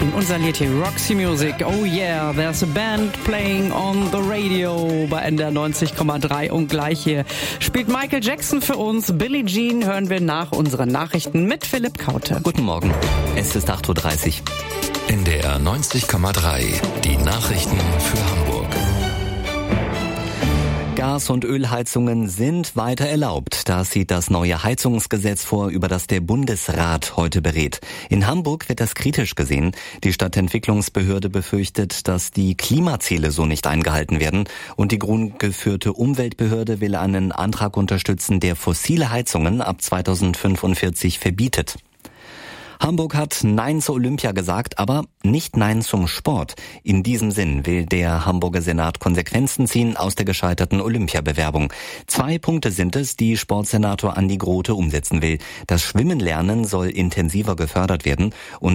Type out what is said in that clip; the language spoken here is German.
In unser Lied hier Roxy Music. Oh yeah, there's a band playing on the radio bei NDR 90,3 und gleich hier spielt Michael Jackson für uns. Billie Jean hören wir nach unseren Nachrichten mit Philipp Kaute. Guten Morgen, es ist 8.30 Uhr. NDR 90,3, die Nachrichten für Hamburg. Gas- und Ölheizungen sind weiter erlaubt. Das sieht das neue Heizungsgesetz vor, über das der Bundesrat heute berät. In Hamburg wird das kritisch gesehen. Die Stadtentwicklungsbehörde befürchtet, dass die Klimaziele so nicht eingehalten werden. Und die grün geführte Umweltbehörde will einen Antrag unterstützen, der fossile Heizungen ab 2045 verbietet. Hamburg hat Nein zur Olympia gesagt, aber nicht Nein zum Sport. In diesem Sinn will der Hamburger Senat Konsequenzen ziehen aus der gescheiterten Olympiabewerbung. 2 Punkte sind es, die Sportsenator Andi Grote umsetzen will. Das Schwimmenlernen soll intensiver gefördert werden und